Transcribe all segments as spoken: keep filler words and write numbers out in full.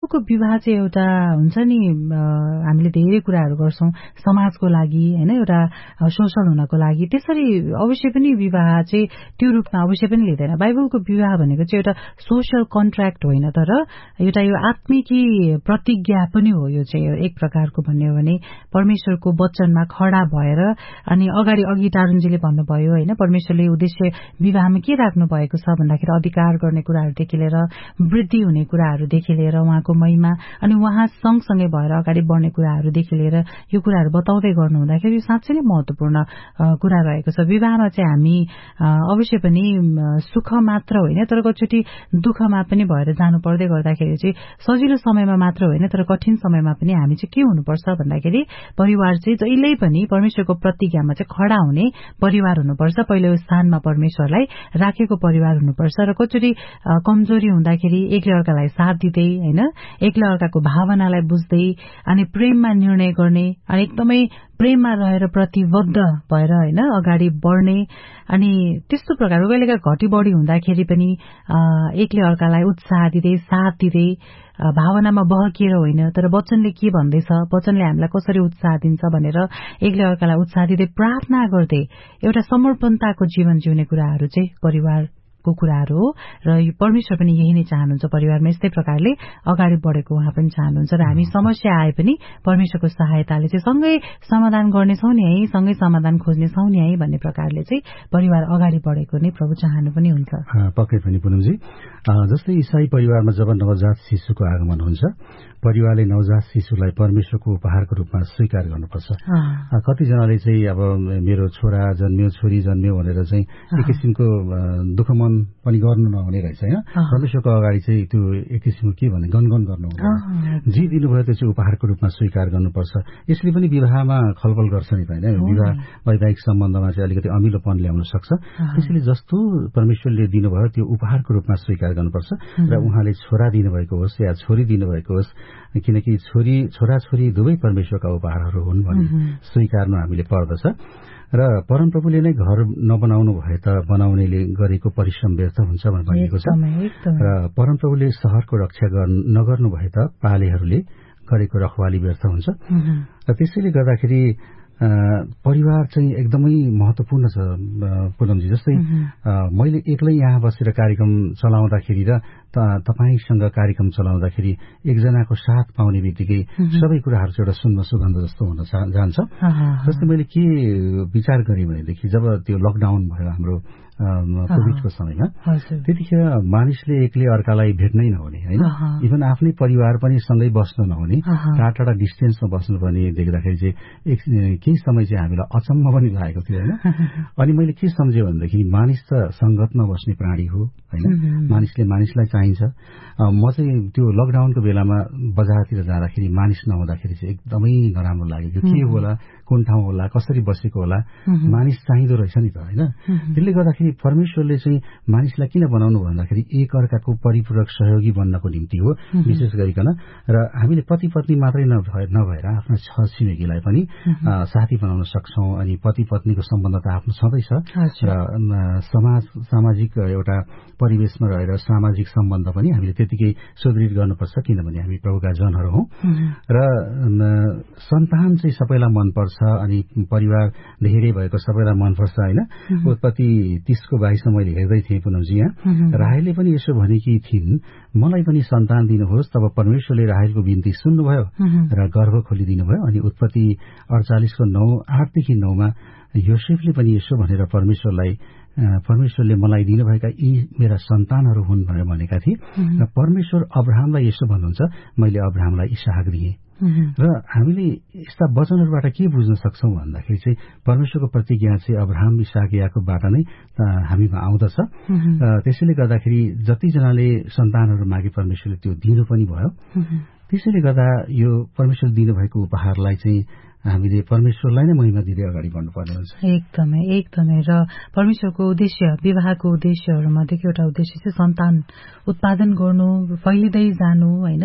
बाबुको विवाह चाहिँ एउटा हुन्छ नि हामीले धेरै कुराहरू गर्छौं समाजको लागि हैन एउटा सोशल हुनको लागि त्यसरी अवश्य पनि विवाह चाहिँ त्यो रूपमा अवश्य पनि लिँदैन बाइबलको विवाह भनेको चाहिँ एउटा सोशल कन्ट्र्याक्ट होइन तर एउटा यो आत्मिकी प्रतिज्ञा पनि हो यो चाहिँ एक प्रकारको भन्ने हो भने परमेश्वरको वचनमा खडा भएर अनि अगाडि अघि टारुनजीले भन्नुभयो हैन परमेश्वरले उद्देश्य विवाहमा के राख्नु भएको छ भन्दाखेरि अधिकार गर्ने कुराहरूदेखि लिएर वृद्धि हुने कुराहरूदेखि लिएर उहाँको महिमा अनि उहाँ सँगसँगै भएर अगाडि बढ्ने कुराहरूदेखि लिएर यो कुराहरू बताउँदै गर्नु हुँदाखेरि यो साँच्चै नै महत्त्वपूर्ण कुरा रहेको छ विवाहमा चाहिँ हामी अवश्य पनि सुख मात्र होइन तर कतिचोटि दुःखमा पनि भएर जानु पर्दै गर्दाखेरि चाहिँ सजिलो समयमा मात्र होइन तर कठिन समयमा पनि हामी चाहिँ के हुनुपर्छ भन्दाखेरि परिवार चाहिँ जहिल्यै पनि परमेश्वरको प्रतिज्ञामा चाहिँ खडा हुने परिवार हुनुपर्छ पहिलो स्थानमा परमेश्वरलाई राखेको परिवार हुनुपर्छ र कतिचोटि कमजोरी हुँदाखेरि एकले अर्कालाई साथ दिँदै हैन एकले अर्काको भावनालाई बुझ्दै अनि प्रेममा निर्णय गर्ने अनि एकदमै प्रेममा रहेर प्रतिबद्ध भएर हैन अगाडि बढ्ने अनि त्यस्तो प्रकारको कहिलेका घटी बढी हुँदाखेरि पनि एकले अर्कालाई उत्साह दिँदै साथ दिँदै भावनामा बहकिएर होइन तर वचनले के भन्दैछ वचनले हामीलाई कसरी उत्साह दिन्छ भनेर एकले अर्कालाई उत्साह दिँदै प्रार्थना गर्दै एउटा समर्पणताको जीवन जिउने कुराहरू चाहिँ परिवार को कुराहरू हो र यो परमेश्वर पनि यही नै चाहनुहुन्छ परिवारमा यस्तै प्रकारले अगाडि बढेको उहाँ पनि चाहनुहुन्छ र हामी समस्या आए पनि परमेश्वरको सहायताले चाहिँ सँगै समाधान गर्नेछौँ नि है सँगै समाधान खोज्नेछौँ नि है भन्ने प्रकारले चाहिँ परिवार अगाडि बढेको नै प्रभु चाहनु पनि हुन्छ पक्कै पनि पुनमजी जस्तै ईसाई परिवारमा जब नवजात शिशुको आगमन हुन्छ परिवारले नवजात शिशुलाई परमेश्वरको उपहारको रूपमा स्वीकार गर्नुपर्छ कतिजनाले चाहिँ अब मेरो छोरा जन्मियो छोरी जन्मियो भनेर चाहिँ एक किसिमको दुःखमन पनि गर्नु नहुने रहेछ हैन परमेश्वरको अगाडि चाहिँ त्यो एक किसिमको के भन्ने गनगन गर्नु हुँदैन जे दिनुभयो त्यो चाहिँ उपहारको रूपमा स्वीकार गर्नुपर्छ यसले पनि विवाहमा खलबल गर्छ नि त हैन विवाह वैवाहिक सम्बन्धमा चाहिँ अलिकति अमिलोपन ल्याउन सक्छ त्यसैले जस्तो परमेश्वरले दिनुभयो त्यो उपहारको रूपमा स्वीकार गर्नुपर्छ र उहाँले छोरा दिनुभएको होस् या छोरी दिनुभएको होस् किनकि छोरी छोराछोरी दुवै परमेश्वरका उपहारहरू हुन् भन्ने स्वीकार्नु हामीले पर्दछ र परमप्रभुले नै घर नबनाउनु भए त बनाउनेले गरेको परिश्रम व्यर्थ हुन्छ भनेर भनिएको छ र परमप्रभुले शहरको रक्षा नगर्नु भए त पालेहरूले गरेको रखवाली व्यर्थ हुन्छ र त्यसैले गर्दाखेरि परिवार चाहिँ एकदमै महत्वपूर्ण छ पुनमजी जस्तै मैले एक्लै यहाँ बसेर कार्यक्रम चलाउँदाखेरि र तपाईसँग कार्यक्रम चलाउँदाखेरि एकजनाको साथ पाउने बित्तिकै सबै कुराहरू चाहिँ एउटा सुन्न सुगन्ध जस्तो हुन जान्छ जस्तै मैले के विचार गरेँ भनेदेखि जब त्यो लकडाउन भयो हाम्रो कोभिडको समयमा त्यतिखेर मानिसले एकले अर्कालाई भेट्नै नहुने होइन इभन आफ्नै परिवार पनि सँगै बस्न नहुने टाढा टाढा डिस्टेन्समा बस्नुपर्ने देख्दाखेरि चाहिँ एक केही समय चाहिँ हामीलाई अचम्म पनि लागेको थियो होइन अनि मैले के सम्झेँ भनेदेखि मानिस त सङ्गतमा बस्ने प्राणी हो होइन मानिसले मानिसलाई चाहिन्छ म चाहिँ त्यो लकडाउनको बेलामा बजारतिर जाँदाखेरि मानिस नहुँदाखेरि चाहिँ एकदमै नराम्रो लागेको के होला कुन ठाउँ होला कसरी बसेको होला मानिस चाहिँदो रहेछ नि त होइन त्यसले गर्दाखेरि परमेश्वरले चाहिँ मानिसलाई किन बनाउनु भन्दाखेरि एक अर्काको परिपूरक सहयोगी बन्नको निम्ति हो विशेष गरिकन र हामीले पति पत्नी मात्रै नभएर आफ्नो छ छिमेकीलाई पनि साथी बनाउन सक्छौं अनि पति पत्नीको सम्बन्ध त आफ्नो छँदैछ र समाज सामाजिक एउटा परिवेशमा रहेर सामाजिक सम्बन्ध पनि हामीले त्यतिकै सुदृढ गर्नुपर्छ किनभने हामी प्रभुका जनहरू हौं र सन्तान चाहिँ सबैलाई मनपर्छ अनि परिवार धेरै भएको सबैलाई मनपर्छ होइन उत्पत्ति तीसको बाइसमा मैले हेर्दै थिएँ पुनमजी यहाँ राहेलले पनि यसो भनेकी थिइन् मलाई पनि सन्तान दिनुहोस् तब परमेश्वरले राहेलको बिन्ती सुन्नुभयो र गर्भ खोलिदिनु भयो अनि उत्पत्ति अडचालिसको नौ आठदेखि नौमा योसेफले पनि यसो भनेर परमेश्वरलाई परमेश्वरले मलाई दिनुभएका यी मेरा सन्तानहरू हुन् भनेर भनेका थिए र परमेश्वर अब्राहमलाई यसो भन्नुहुन्छ मैले अब्राहमलाई इसाहाक दिएँ र हामीले यस्ता वचनहरूबाट के बुझ्न सक्छौं भन्दाखेरि चाहिँ परमेश्वरको प्रतिज्ञा चाहिँ अब्राहम इसाहाक याकूबबाट नै हामीमा आउँदछ त्यसैले गर्दाखेरि जतिजनाले सन्तानहरू मागे परमेश्वरले त्यो दिनु पनि भयो त्यसैले गर्दा यो परमेश्वर दिनुभएको उपहारलाई चाहिँ हामीले परमेश्वरलाई नै महिमा दिँदै अगाडि बढ्नुपर्ने हुन्छ एकदमै एकदमै र परमेश्वरको उद्देश्य विवाहको उद्देश्यहरूमध्येको एउटा उद्देश्य चाहिँ सन्तान उत्पादन गर्नु फैलिँदै जानु होइन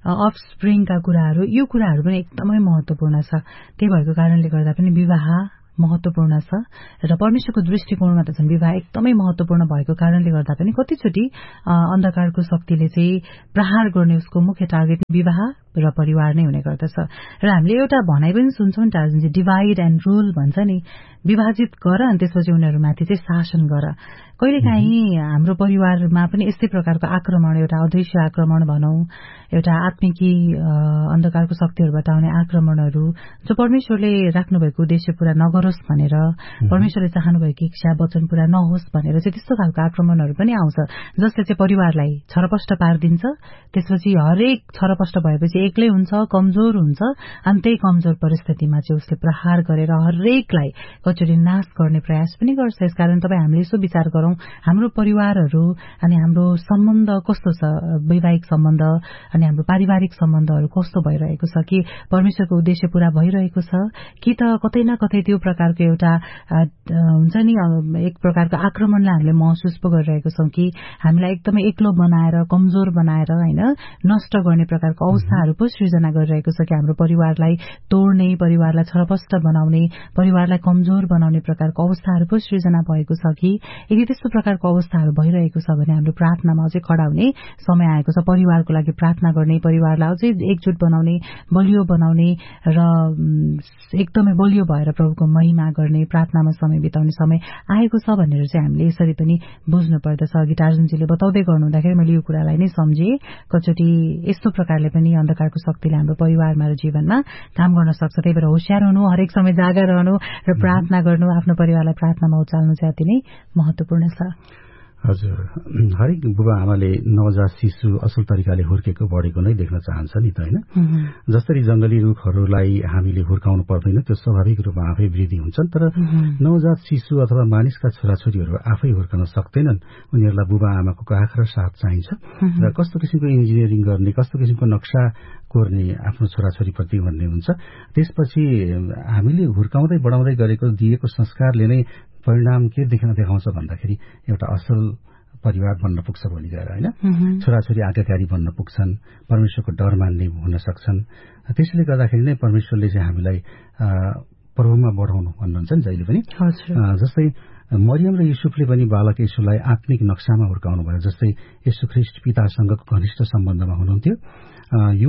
अफस्प्रिङका कुराहरू यो कुराहरू पनि एकदमै महत्वपूर्ण छ त्यही भएको कारणले गर्दा पनि विवाह महत्वपूर्ण छ र परमेश्वरको दृष्टिकोणमा त झन् विवाह एकदमै महत्वपूर्ण भएको कारणले गर्दा पनि कतिचोटि अन्धकारको शक्तिले चाहिँ प्रहार गर्ने उसको मुख्य टार्गेट विवाह र परिवार नै हुने गर्दछ। र हामीले एउटा भनाइ पनि सुन्छौँ टार्जुनजी, डिभाइड एन्ड रुल भन्छ नि, विभाजित गर अनि त्यसपछि उनीहरूमाथि चाहिँ शासन गर। कहिलेकाहीँ हाम्रो परिवारमा पनि यस्तै प्रकारको आक्रमण, एउटा अदृश्य आक्रमण भनौं, एउटा आत्मिकी अन्धकारको शक्तिहरूबाट आउने आक्रमणहरू जो परमेश्वरले राख्नुभएको उद्देश्य पूरा नगरोस् भनेर, परमेश्वरले चाहनुभएको इच्छा वचन पूरा नहोस् भनेर चाहिँ त्यस्तो खालको आक्रमणहरू पनि आउँछ जसले चाहिँ परिवारलाई छरपष्ट पारिदिन्छ। त्यसपछि हरेक छरपष्ट भएपछि एक्लै हुन्छ, कमजोर हुन्छ अनि त्यही कमजोर परिस्थितिमा चाहिँ उसले प्रहार गरेर हरेकलाई कचोरी नाश गर्ने प्रयास पनि गर्छ। यसकारण तपाईँ हामीले यसो विचार गरौं, हाम्रो परिवारहरू अनि हाम्रो सम्बन्ध कस्तो छ, वैवाहिक सम्बन्ध अनि हाम्रो पारिवारिक सम्बन्धहरू कस्तो भइरहेको छ, कि परमेश्वरको उद्देश्य पूरा भइरहेको छ कि त कतै न कतै त्यो प्रकारको एउटा हुन्छ नि एक प्रकारको आक्रमणलाई हामीले महसुस पो गरिरहेको छौं कि हामीलाई एकदमै एक्लो बनाएर, कमजोर बनाएर हैन नष्ट गर्ने प्रकारको अवस्थाहरू पो सृजना गरिरहेको छ कि हाम्रो परिवारलाई तोड्ने, परिवारलाई छरपष्ट बनाउने, परिवारलाई कमजोर बनाउने प्रकारको अवस्थाहरू पो सृजना भएको छ कि यदि त्यस्तो प्रकारको अवस्थाहरू भइरहेको छ भने हाम्रो प्रार्थनामा अझै खडा हुने समय आएको छ। परिवारको लागि प्रार्थना गर्ने, परिवारलाई अझै एकजुट बनाउने, बलियो बनाउने र एकदमै बलियो भएर प्रभुको महिमा गर्ने, प्रार्थनामा समय बिताउने समय आएको छ भनेर चाहिँ हामीले यसरी पनि बुझ्नु पर्दछ। अघि टार्जुनजीले बताउँदै गर्नुहुँदाखेरि मैले यो कुरालाई नै सम्झेँ, कचोटि यस्तो प्रकारले पनि अन्धकारको शक्तिले हाम्रो परिवारमा र जीवनमा काम गर्न सक्छ। त्यही भएर होशियार हुनु, हरेक समय जागा रहनु र प्रार्थना गर्नु, आफ्नो परिवारलाई प्रार्थनामा उचाल्नु चाहिँ अति नै महत्वपूर्ण छ। हजुर, हरेक बुबा आमाले नवजात शिशु असल तरिकाले हुर्केको बढेको नै देख्न चाहन्छ नि त, होइन? जसरी जंगली रुखहरूलाई हामीले हुर्काउनु पर्दैन, त्यो स्वाभाविक रूपमा आफै वृद्धि हुन्छन्, तर नवजात शिशु अथवा मानिसका छोराछोरीहरू आफै हुर्कन सक्दैनन्। उनीहरूलाई बुबा आमाको काख र साथ चाहिन्छ र कस्तो किसिमको इन्जिनियरिङ गर्ने, कस्तो किसिमको नक्सा कोर्ने आफ्नो छोराछोरीप्रति भन्ने हुन्छ। त्यसपछि हामीले हुर्काउँदै बढाउँदै गरेको दिएको संस्कारले नै परिणाम के देख्न देखाउँछ भन्दाखेरि एउटा असल परिवार बन्न पुग्छ भोलि गएर, होइन? छोराछोरी आज्ञाकारी बन्न पुग्छन्, परमेश्वरको डर मान्ने हुन सक्छन्। त्यसले गर्दाखेरि नै परमेश्वरले चाहिँ हामीलाई प्रभुमा बढाउनु भन्नुहुन्छ नि जहिले पनि। जस्तै मरियम र युसुफले पनि बालक येशूलाई आत्मिक नक्सामा हुर्काउनु भयो। जस्तै येशू ख्रीष्ट पितासँगको घनिष्ठ सम्बन्धमा हुनुहुन्थ्यो। यो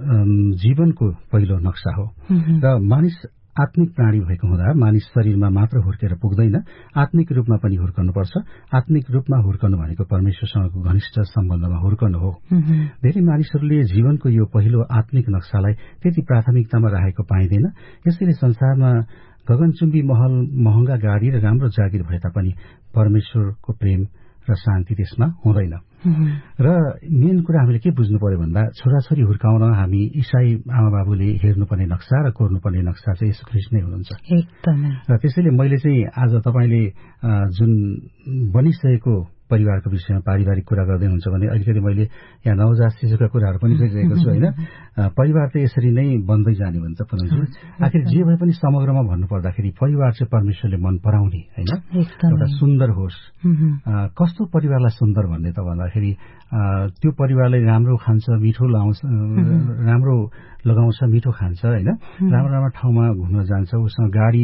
जीवनको पहिलो नक्सा हो र मानिस आत्मिक प्राणी भएको हुँदा मानिस शरीरमा मात्र हुर्केर पुग्दैन, आत्मिक रूपमा पनि हुर्कनुपर्छ। आत्मिक रूपमा हुर्कनु भनेको परमेश्वरसँगको घनिष्ठ सम्बन्धमा हुर्कनु हो। धेरै मानिसहरूले जीवनको यो पहिलो आत्मिक नक्सालाई त्यति प्राथमिकतामा राखेको पाइँदैन। यसैले संसारमा गगनचुम्बी महल, महँगा गाडी र राम्रो जागिर भए तापनि परमेश्वरको प्रेम र शान्ति त्यसमा हुँदैन। र मेन कुरा हामीले के बुझ्नु पर्यो भन्दा छोराछोरी हुर्काउन हामी ईसाई आमा बाबुले हेर्नुपर्ने नक्सा र कोर्नुपर्ने नक्सा चाहिँ येशू ख्रीष्ट नै हुनुहुन्छ। र त्यसैले मैले चाहिँ आज तपाईँले जुन बनिसकेको परिवारको विषयमा पारिवारिक कुरा गर्दै हुन्छ भने अलिकति मैले यहाँ नवजात शिशुका कुराहरू पनि गरिरहेको छु, होइन? परिवार त यसरी नै बन्दै जाने भन्छ पुनजी। आखिर जे भए पनि समग्रमा भन्नुपर्दाखेरि परिवार चाहिँ परमेश्वरले मन पराउने, होइन? एउटा सुन्दर होस्। कस्तो परिवारलाई सुन्दर भन्ने त भन्दाखेरि त्यो परिवारले राम्रो खान्छ, मिठो लाउँछ, राम्रो लगाउँछ, मिठो खान्छ, होइन? राम्रो राम्रो ठाउँमा घुम्न जान्छ, उसँग गाडी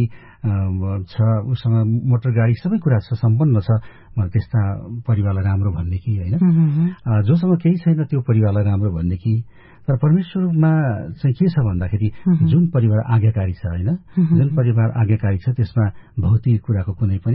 छ, उसँग मोटर गाडी सबै कुरा छ, सम्पन्न छ। त्यस्ता परिवारलाई राम्रो भन्ने कि, होइन? जोसँग केही छैन त्यो परिवारलाई राम्रो भन्ने कि। तर परमेश्वरमा चाहिँ के छ भन्दाखेरि जुन परिवार आज्ञाकारी छ, होइन? जुन परिवार आज्ञाकारी छ त्यसमा भौतिक कुराको कुनै पनि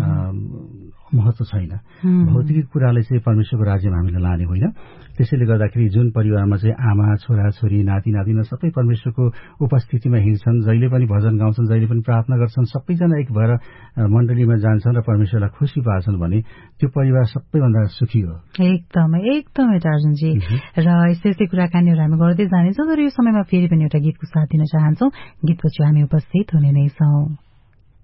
महत्व छैन। भौतिक कुराले चाहिँ परमेश्वरको राज्यमा हामीले लाने होइन। त्यसैले गर्दाखेरि जुन परिवारमा चाहिँ आमा, छोरा छोरी, नाति नातिना सबै परमेश्वरको उपस्थितिमा हिँड्छन्, जहिले पनि भजन गाउँछन्, जहिले पनि प्रार्थना गर्छन्, सबैजना एक भएर मण्डलीमा जान्छन् र परमेश्वरलाई खुसी पार्छन् भने त्यो परिवार सबैभन्दा सुखी हो। एकदमै एकदमै टार्जुनजी। र यस्तै यस्तै कुराकानीहरू हामी गर्दै जानेछौँ, तर यो समयमा फेरि पनि एउटा गीतको साथ दिन चाहन्छौँ। गीतपछि हामी उपस्थित हुने नै छौँ।